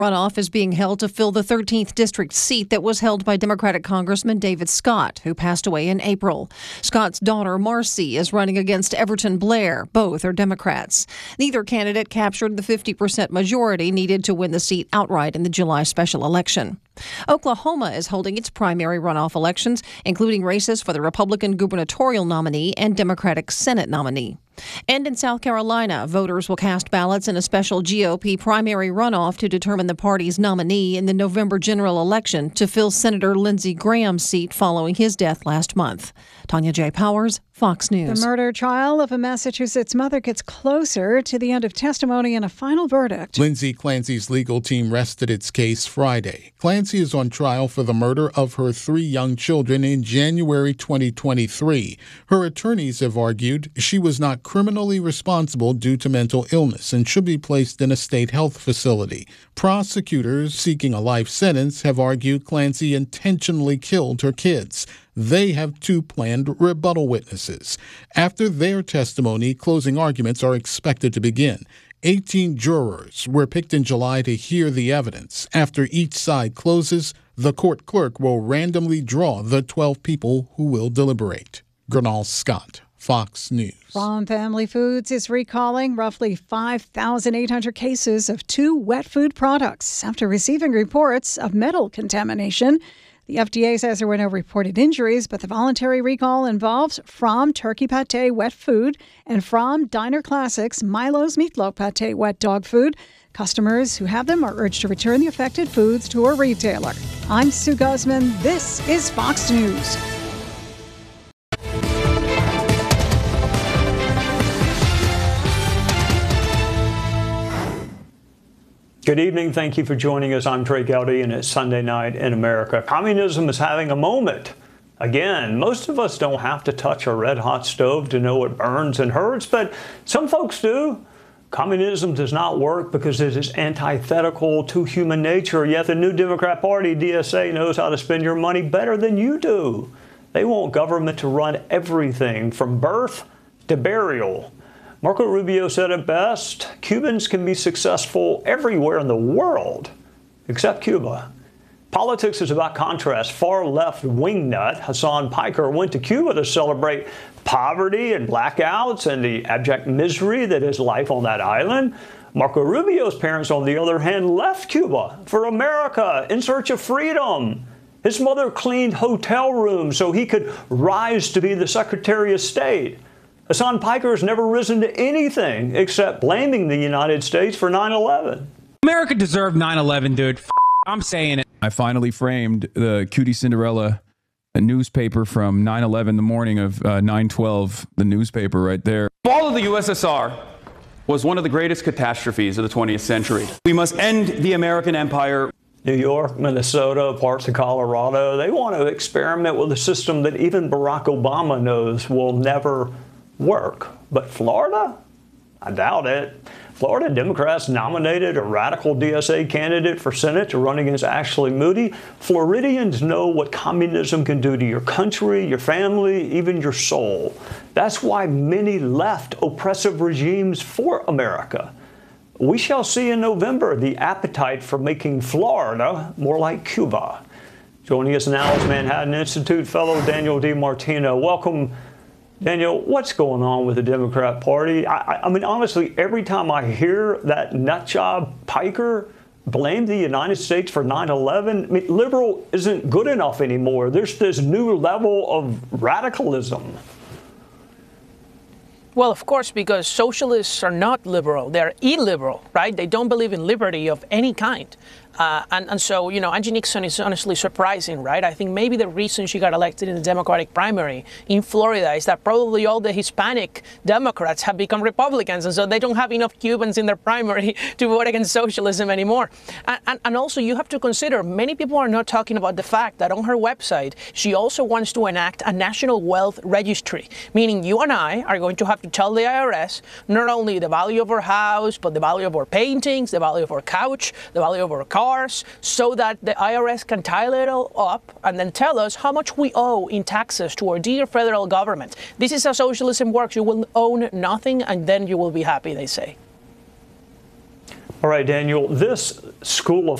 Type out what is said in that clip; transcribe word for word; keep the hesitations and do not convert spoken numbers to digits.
Runoff is being held to fill the thirteenth district seat that was held by Democratic Congressman David Scott, who passed away in April. Scott's daughter, Marcy, is running against Everton Blair. Both are Democrats. Neither candidate captured the fifty percent majority needed to win the seat outright in the July special election. Oklahoma is holding its primary runoff elections, including races for the Republican gubernatorial nominee and Democratic Senate nominee. And in South Carolina, voters will cast ballots in a special G O P primary runoff to determine the party's nominee in the November general election to fill Senator Lindsey Graham's seat following his death last month. Tanya J. Powers, Fox News. The murder trial of a Massachusetts mother gets closer to the end of testimony and a final verdict. Lindsay Clancy's legal team rested its case Friday. Clancy is on trial for the murder of her three young children in January twenty twenty-three. Her attorneys have argued she was not criminally responsible due to mental illness and should be placed in a state health facility. Prosecutors seeking a life sentence have argued Clancy intentionally killed her kids. They have two planned rebuttal witnesses. After their testimony, closing arguments are expected to begin. eighteen jurors were picked in July to hear the evidence. After each side closes, the court clerk will randomly draw the twelve people who will deliberate. Gernal Scott, Fox News. Farm Family Foods is recalling roughly five thousand eight hundred cases of two wet food products after receiving reports of metal contamination. The F D A says there were no reported injuries, but the voluntary recall involves Fromm Turkey Pate wet food and Fromm Diner Classics Milo's Meatloaf Pate wet dog food. Customers who have them are urged to return the affected foods to a retailer. I'm Sue Guzman. This is Fox News. Good evening. Thank you for joining us. I'm Trey Gowdy, and it's Sunday night in America. Communism is having a moment. Again, most of us don't have to touch a red-hot stove to know it burns and hurts, but some folks do. Communism does not work because it is antithetical to human nature, yet the new Democrat Party, D S A, knows how to spend your money better than you do. They want government to run everything from birth to burial. Marco Rubio said it best, Cubans can be successful everywhere in the world, except Cuba. Politics is about contrast. Far-left wingnut Hasan Piker went to Cuba to celebrate poverty and blackouts and the abject misery that is life on that island. Marco Rubio's parents, on the other hand, left Cuba for America in search of freedom. His mother cleaned hotel rooms so he could rise to be the Secretary of State. Hasan Piker has never risen to anything except blaming the United States for nine eleven. America deserved nine eleven, dude. F- I'm saying it. I finally framed the Cutie Cinderella a newspaper from nine eleven, the morning of uh, nine twelve, the newspaper right there. The fall of the U S S R was one of the greatest catastrophes of the twentieth century. We must end the American empire. New York, Minnesota, parts of Colorado, they want to experiment with a system that even Barack Obama knows will never work. But Florida? I doubt it. Florida Democrats nominated a radical D S A candidate for Senate to run against Ashley Moody. Floridians know what communism can do to your country, your family, even your soul. That's why many left oppressive regimes for America. We shall see in November the appetite for making Florida more like Cuba. Joining us now is Manhattan Institute fellow Daniel DiMartino. Welcome, Daniel. What's going on with the Democrat Party? I, I mean, honestly, every time I hear that nutjob Piker blame the United States for nine eleven, I mean, liberal isn't good enough anymore. There's this new level of radicalism. Well, of course, because socialists are not liberal. They're illiberal, right? They don't believe in liberty of any kind. Uh, and, and so, you know, Angie Nixon is honestly surprising, right? I think maybe the reason she got elected in the Democratic primary in Florida is that probably all the Hispanic Democrats have become Republicans, and so they don't have enough Cubans in their primary to vote against socialism anymore. And, and, and also, you have to consider, many people are not talking about the fact that on her website, she also wants to enact a national wealth registry, meaning you and I are going to have to tell the I R S not only the value of our house, but the value of our paintings, the value of our couch, the value of our car, so that the I R S can tally it all up and then tell us how much we owe in taxes to our dear federal government. This is how socialism works. You will own nothing and then you will be happy, they say. All right, Daniel, this School of